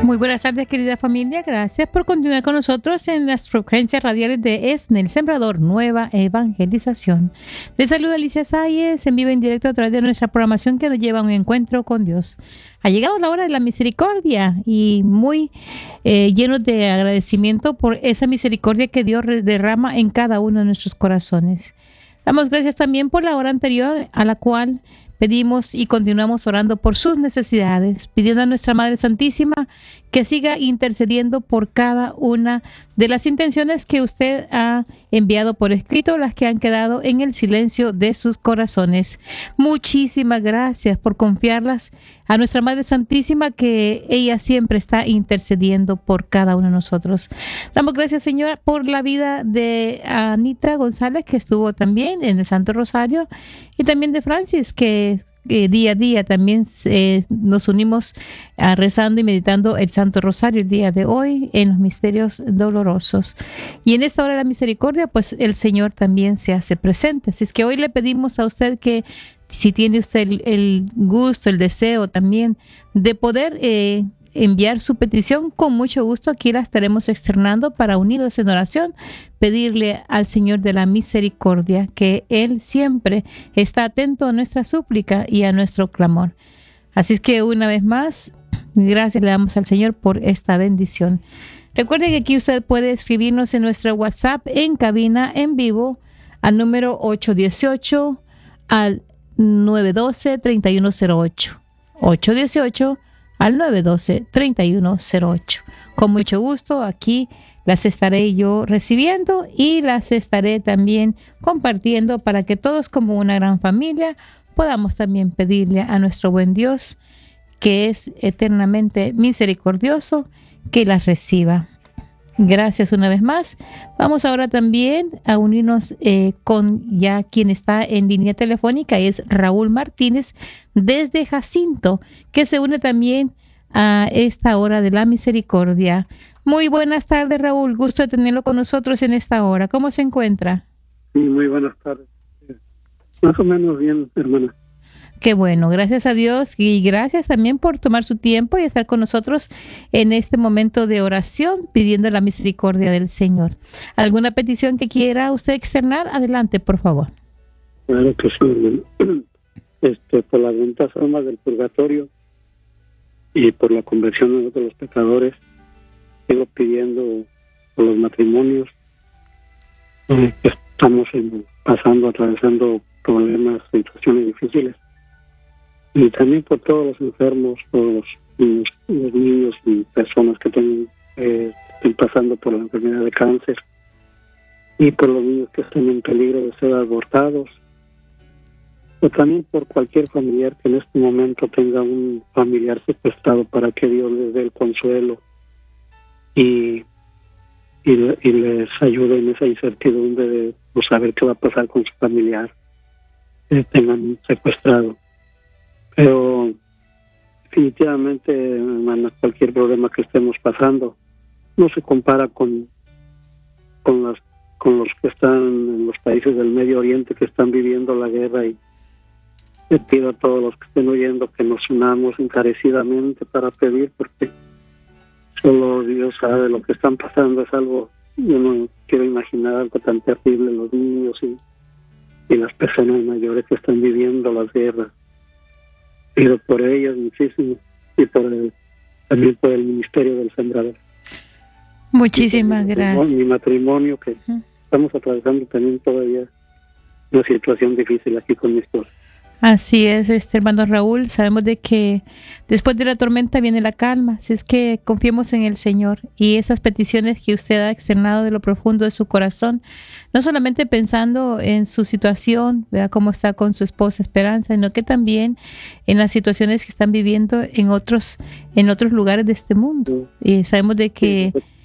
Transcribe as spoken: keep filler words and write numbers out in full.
Muy buenas tardes, querida familia. Gracias por continuar con nosotros en las frecuencias radiales de ESNE, El Sembrador, Nueva Evangelización. Les saluda Alicia Sáez en vivo en directo a través de nuestra programación que nos lleva a un encuentro con Dios. Ha llegado la hora de la misericordia y muy eh, llenos de agradecimiento por esa misericordia que Dios derrama en cada uno de nuestros corazones. Damos gracias también por la hora anterior a la cual pedimos y continuamos orando por sus necesidades, pidiendo a nuestra Madre Santísima que siga intercediendo por cada una de las intenciones que usted ha enviado por escrito, las que han quedado en el silencio de sus corazones. Muchísimas gracias por confiarlas a nuestra Madre Santísima, que ella siempre está intercediendo por cada uno de nosotros. Damos gracias, Señora, por la vida de Anita González, que estuvo también en el Santo Rosario, y también de Francis, que Eh, día a día también eh, nos unimos a rezando y meditando el Santo Rosario el día de hoy en los misterios dolorosos. Y en esta hora de la misericordia, pues el Señor también se hace presente. Así es que hoy le pedimos a usted que si tiene usted el, el gusto, el deseo también de poder eh, enviar su petición, con mucho gusto aquí la estaremos externando para, unidos en oración, pedirle al Señor de la misericordia que Él siempre está atento a nuestra súplica y a nuestro clamor. Así es que una vez más, gracias le damos al Señor por esta bendición. Recuerde que aquí usted puede escribirnos en nuestro WhatsApp en cabina en vivo al número ocho uno ocho al nueve uno dos, tres uno cero ocho. ocho uno ocho al nueve uno dos, tres uno cero ocho. Con mucho gusto aquí las estaré yo recibiendo y las estaré también compartiendo para que todos, como una gran familia, podamos también pedirle a nuestro buen Dios, que es eternamente misericordioso, que las reciba. Gracias una vez más. Vamos ahora también a unirnos eh, con ya quien está en línea telefónica, es Raúl Martínez desde Jacinto, que se une también a esta hora de la misericordia. Muy buenas tardes, Raúl. Gusto de tenerlo con nosotros en esta hora. ¿Cómo se encuentra? Sí, muy buenas tardes. Más o menos bien, hermana. Qué bueno, gracias a Dios y gracias también por tomar su tiempo y estar con nosotros en este momento de oración pidiendo la misericordia del Señor. ¿Alguna petición que quiera usted externar? Adelante, por favor. Claro que sí, hermano. Este, por las benditas almas del purgatorio y por la conversión de nosotros los pecadores, sigo pidiendo por los matrimonios eh, que estamos en, pasando, atravesando problemas, situaciones difíciles. Y también por todos los enfermos, por los, los, los niños y personas que tengan, eh, estén pasando por la enfermedad de cáncer, y por los niños que estén en peligro de ser abortados, o también por cualquier familiar que en este momento tenga un familiar secuestrado, para que Dios les dé el consuelo y, y, y les ayude en esa incertidumbre de no saber qué va a pasar con su familiar que tengan secuestrado. Pero definitivamente, hermana, cualquier problema que estemos pasando no se compara con con las con los que están en los países del Medio Oriente, que están viviendo la guerra. Y le pido a todos los que estén oyendo que nos unamos encarecidamente para pedir, porque solo Dios sabe lo que están pasando. Es algo, yo no quiero imaginar algo tan terrible, los niños y, y las personas mayores que están viviendo las guerras. Pido por ellos muchísimo y por el, también por el ministerio del Sembrador. Muchísimas mi gracias. Mi matrimonio, que uh-huh. estamos atravesando también todavía una situación difícil aquí con mi esposa. Así es, este hermano Raúl, sabemos de que después de la tormenta viene la calma, así es que confiemos en el Señor y esas peticiones que usted ha externado de lo profundo de su corazón, no solamente pensando en su situación, ¿verdad?, cómo está con su esposa Esperanza, sino que también en las situaciones que están viviendo en otros en otros lugares de este mundo. Y sabemos de que